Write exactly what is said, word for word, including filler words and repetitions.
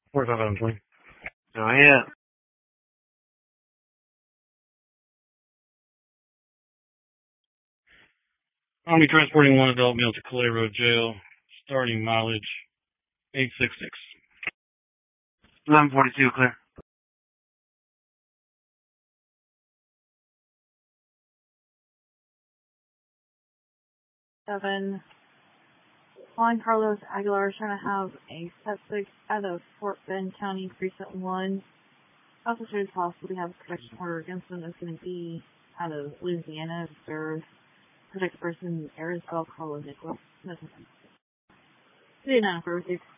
forty-five out of twenty. Oh, yeah. I'll be transporting one adult male to Clay Road Jail. Starting mileage eight six six. eleven forty-two, clear. Seven. Juan Carlos Aguilar is trying to have a suspect out of Fort Bend County, Precinct one. Officers possibly have a protection order against them. That's going to be out of Louisiana. Serve protect person Arizbel Carlos Nicholas. City nine four six.